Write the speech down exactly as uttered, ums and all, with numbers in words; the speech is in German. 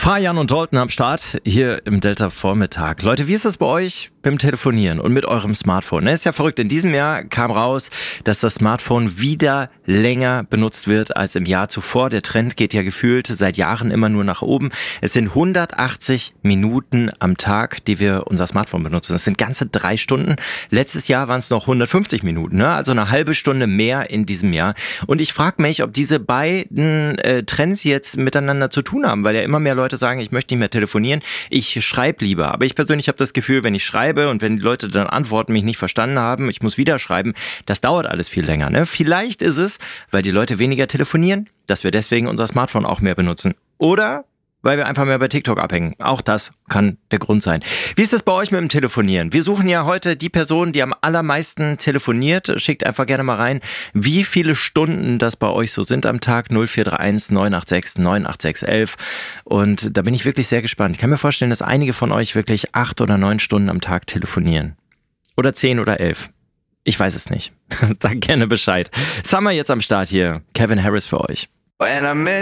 Fajan und Dalton am Start, hier im Delta-Vormittag. Leute, wie ist das bei euch beim Telefonieren und mit eurem Smartphone? Ne, ist ja verrückt, in diesem Jahr kam raus, dass das Smartphone wieder länger benutzt wird als im Jahr zuvor. Der Trend geht ja gefühlt seit Jahren immer nur nach oben. Es sind hundertachtzig Minuten am Tag, die wir unser Smartphone benutzen. Das sind ganze drei Stunden. Letztes Jahr waren es noch hundertfünfzig Minuten, ne? Also eine halbe Stunde mehr in diesem Jahr. Und ich frage mich, ob diese beiden äh, Trends jetzt miteinander zu tun haben, weil ja immer mehr Leute sagen, ich möchte nicht mehr telefonieren, ich schreibe lieber. Aber ich persönlich habe das Gefühl, wenn ich schreibe und wenn die Leute dann antworten, mich nicht verstanden haben, ich muss wieder schreiben, das dauert alles viel länger. Ne? Vielleicht ist es, weil die Leute weniger telefonieren, dass wir deswegen unser Smartphone auch mehr benutzen. Oder weil wir einfach mehr bei TikTok abhängen. Auch das kann der Grund sein. Wie ist das bei euch mit dem Telefonieren? Wir suchen ja heute die Person, die am allermeisten telefoniert. Schickt einfach gerne mal rein, wie viele Stunden das bei euch so sind am Tag. null vier drei eins neun acht sechs neun acht sechs eins eins. Und da bin ich wirklich sehr gespannt. Ich kann mir vorstellen, dass einige von euch wirklich acht oder neun Stunden am Tag telefonieren. Oder zehn oder elf. Ich weiß es nicht. Sag gerne Bescheid. Summer jetzt am Start hier. Kevin Harris für euch.